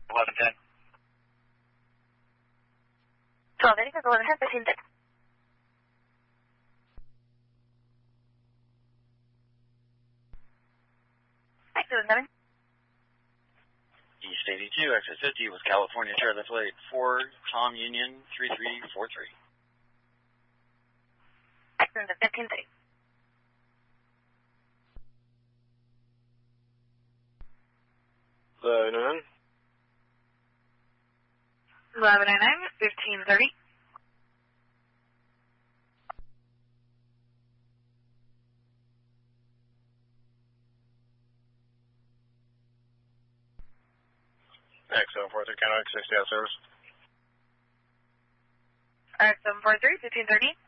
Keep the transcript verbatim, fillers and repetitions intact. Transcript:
eleven ten. twelve eighty, eleven ten, fifteen thirty. Exit seven. East eighty-two, exit fifty with California Charlie Flight four, Tom Union three three four three. Exit fifteen thirty. eleven oh nine. eleven oh nine, fifteen thirty. X seven four three, Canada sixty out service. X seven four three, fifteen thirty.